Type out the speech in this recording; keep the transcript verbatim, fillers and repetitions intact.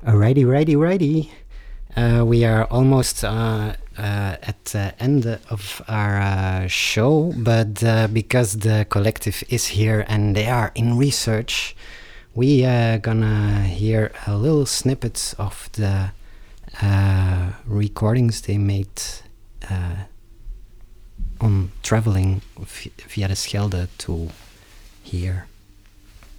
Alrighty, righty, righty. Uh, we are almost uh, uh, at the end of our uh, show, but uh, because the collective is here and they are in research, we are gonna hear a little snippets of the uh, recordings they made uh, on traveling v- via the Schelde to here.